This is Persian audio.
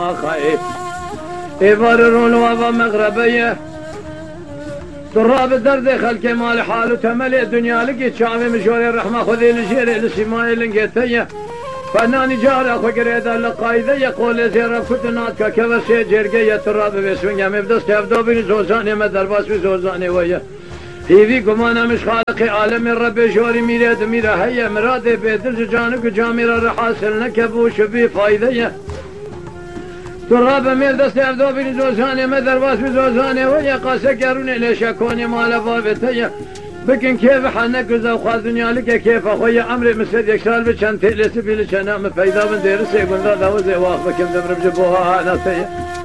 ما خايف إبار رولوا ومغربية تراب الدرد خلق مال حال تملئ الدنيا لقي شعبي مشوري الرحمة خذي لشيري لسماي لنقيتية فناني جارة خقريدا لقايدة يقول زيرا كتنات كبسي جرقية تراب بسوينيا مبدس كفدو بني زوزاني مدرباس بزوزاني ويا هيفي قمانا مش خالق عالم الرب شوري ميراد ميرا هيا مراد بيدرج جانك جاميرا رحاسل نكبوش بي فايدة تراب مبدس كفدو بني زوزاني مدرباس بزوزاني ويا قاسا كاروني ليش اكوني مالا بابتيا بكن كيف حنك وخا دنيا لك كيف اخويا عمري مسد يكسال بشان تلس بيلش انا مفيدا من دير سيقول ذا وزي واخ بكم دمر بجبوها انا سي